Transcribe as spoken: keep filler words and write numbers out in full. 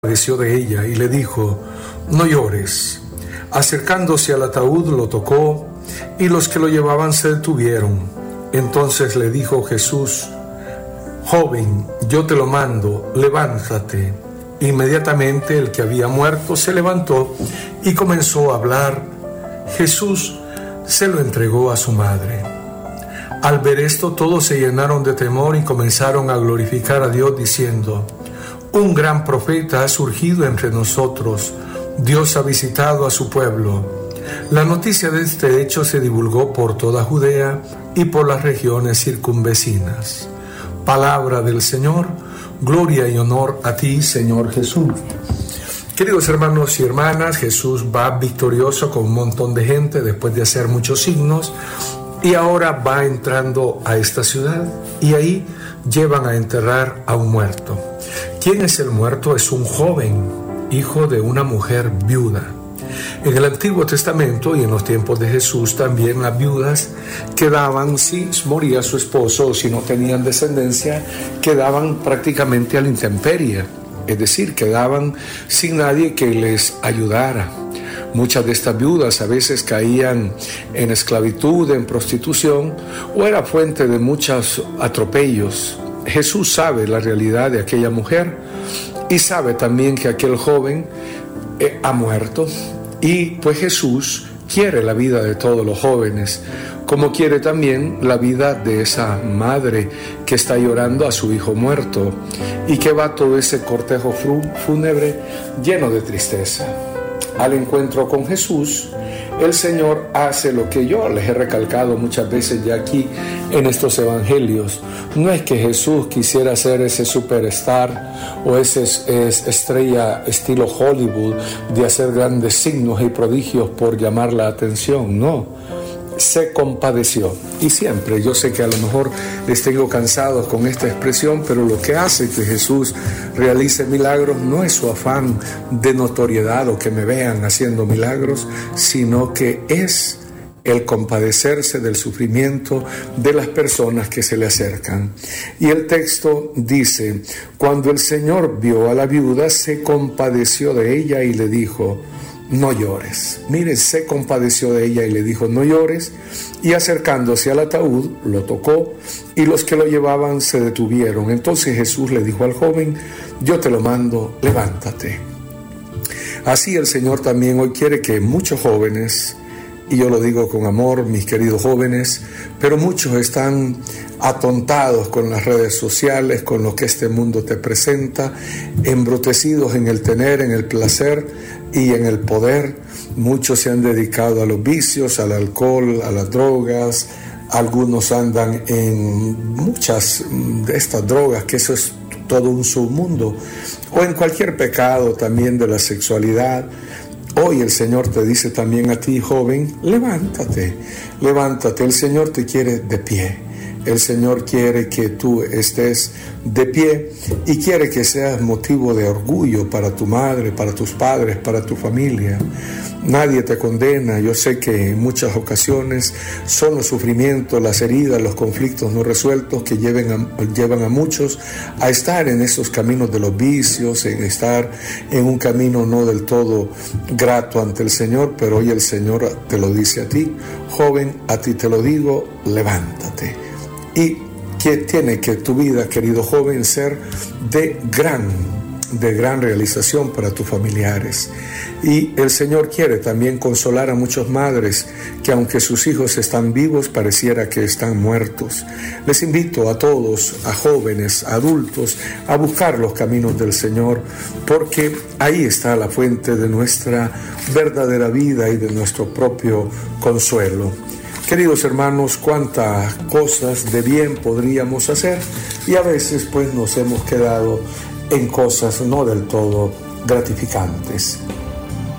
Compadeció de ella y le dijo: no llores. Acercándose al ataúd lo tocó, y los que lo llevaban se detuvieron. Entonces le dijo Jesús: joven, yo te lo mando, levántate. Inmediatamente el que había muerto se levantó y comenzó a hablar. Jesús se lo entregó a su madre. Al ver esto, todos se llenaron de temor y comenzaron a glorificar a Dios diciendo: un gran profeta ha surgido entre nosotros. Dios ha visitado a su pueblo. La noticia de este hecho se divulgó por toda Judea y por las regiones circunvecinas. Palabra del Señor. Gloria y honor a ti, Señor Jesús. Queridos hermanos y hermanas, Jesús va victorioso con un montón de gente después de hacer muchos signos, y ahora va entrando a esta ciudad, y ahí llevan a enterrar a un muerto. ¿Quién es el muerto? Es un joven, hijo de una mujer viuda. En el Antiguo Testamento y en los tiempos de Jesús también las viudas quedaban, si moría su esposo o si no tenían descendencia, quedaban prácticamente a la intemperie, es decir, quedaban sin nadie que les ayudara. Muchas de estas viudas a veces caían en esclavitud, en prostitución, o era fuente de muchos atropellos. Jesús sabe la realidad de aquella mujer y sabe también que aquel joven eh, ha muerto, y pues Jesús quiere la vida de todos los jóvenes, como quiere también la vida de esa madre que está llorando a su hijo muerto y que va todo ese cortejo fúnebre lleno de tristeza. Al encuentro con Jesús, el Señor hace lo que yo les he recalcado muchas veces ya aquí en estos evangelios. No es que Jesús quisiera ser ese superstar o ese es estrella estilo Hollywood de hacer grandes signos y prodigios por llamar la atención, no. Se compadeció. Y siempre, yo sé que a lo mejor les tengo cansados con esta expresión, pero lo que hace que Jesús realice milagros no es su afán de notoriedad o que me vean haciendo milagros, sino que es el compadecerse del sufrimiento de las personas que se le acercan. Y el texto dice: cuando el Señor vio a la viuda, se compadeció de ella y le dijo: no llores. Mire, se compadeció de ella y le dijo: no llores. Y acercándose al ataúd, lo tocó, y los que lo llevaban se detuvieron. Entonces Jesús le dijo al joven: yo te lo mando, levántate. Así el Señor también hoy quiere que muchos jóvenes, y yo lo digo con amor, mis queridos jóvenes, pero muchos están atontados con las redes sociales, con lo que este mundo te presenta, embrutecidos en el tener, en el placer y en el poder. Muchos se han dedicado a los vicios, al alcohol, a las drogas. Algunos andan en muchas de estas drogas, que eso es todo un submundo, o en cualquier pecado también de la sexualidad. Hoy el Señor te dice también a ti, joven: levántate, levántate. El Señor te quiere de pie. El Señor quiere que tú estés de pie y quiere que seas motivo de orgullo para tu madre, para tus padres, para tu familia. Nadie te condena. Yo sé que en muchas ocasiones son los sufrimientos, las heridas, los conflictos no resueltos que lleven a, llevan a muchos a estar en esos caminos de los vicios, en estar en un camino no del todo grato ante el Señor. Pero hoy el Señor te lo dice a ti: joven, a ti te lo digo, levántate. Y que tiene que tu vida, querido joven, ser de gran, de gran realización para tus familiares. Y el Señor quiere también consolar a muchas madres que, aunque sus hijos están vivos, pareciera que están muertos. Les invito a todos, a jóvenes, a adultos, a buscar los caminos del Señor, porque ahí está la fuente de nuestra verdadera vida y de nuestro propio consuelo. Queridos hermanos, cuántas cosas de bien podríamos hacer, y a veces pues nos hemos quedado en cosas no del todo gratificantes.